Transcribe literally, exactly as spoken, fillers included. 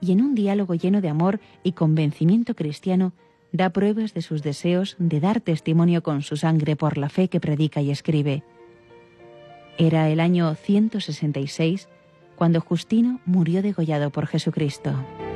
y en un diálogo lleno de amor y convencimiento cristiano da pruebas de sus deseos de dar testimonio con su sangre por la fe que predica y escribe. Era el año ciento sesenta y seis cuando Justino murió degollado por Jesucristo.